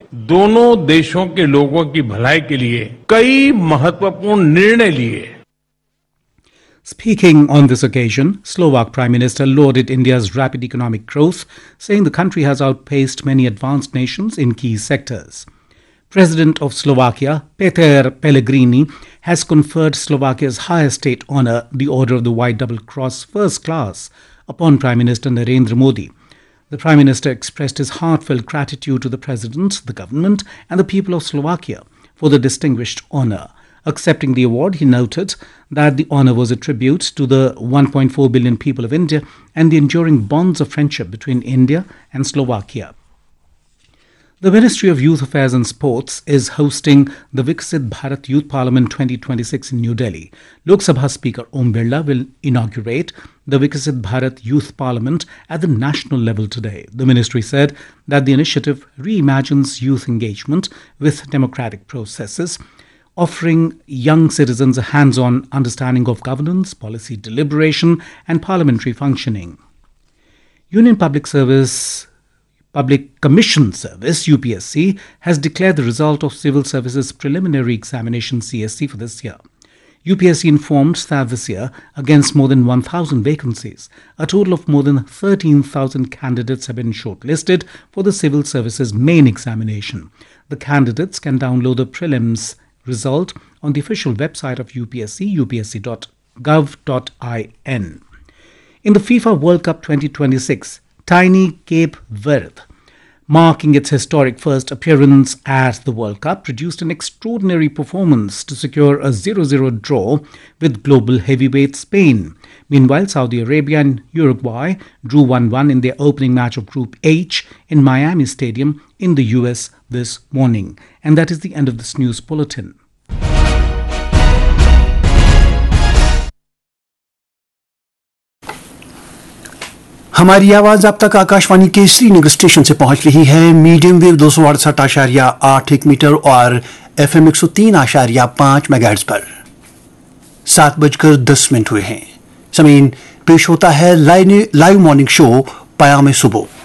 दोनों देशों के लोगों की भलाई के लिए कई महत्वपूर्ण निर्णय लिए। Speaking on this occasion, Slovak Prime Minister lauded India's rapid economic growth, saying the country has outpaced many advanced nations in key sectors. President of Slovakia, Peter Pellegrini, has conferred Slovakia's highest state honour, the Order of the White Double Cross First Class, upon Prime Minister Narendra Modi. The Prime Minister expressed his heartfelt gratitude to the President, the government and the people of Slovakia for the distinguished honour. Accepting the award, he noted that the honour was a tribute to the 1.4 billion people of India and the enduring bonds of friendship between India and Slovakia. The Ministry of Youth Affairs and Sports is hosting the Viksit Bharat Youth Parliament 2026 in New Delhi. Lok Sabha Speaker Om Birla will inaugurate the Viksit Bharat Youth Parliament at the national level today. The ministry said that the initiative reimagines youth engagement with democratic processes, offering young citizens a hands-on understanding of governance, policy deliberation and parliamentary functioning. Union Public Commission Service, UPSC, has declared the result of Civil Services Preliminary Examination CSC for this year. UPSC informed that this year, against more than 1,000 vacancies, a total of more than 13,000 candidates have been shortlisted for the Civil Services main examination. The candidates can download the prelims result on the official website of UPSC, upsc.gov.in. In the FIFA World Cup 2026, tiny Cape Verde, marking its historic first appearance at the World Cup, produced an extraordinary performance to secure a 0-0 draw with global heavyweight Spain. Meanwhile, Saudi Arabia and Uruguay drew 1-1 in their opening match of Group H in Miami Stadium in the US this morning. And that is the end of this news bulletin. हमारी आवाज आप तक आकाशवाणी के Srinagar station से पहुंच रही है। Medium wave 268.8 metre और FM 103.5 मेगाहर्ट्ज पर 7:10 हुए हैं। समय पेश होता है लाइव मॉर्निंग शो पयामे सुबह।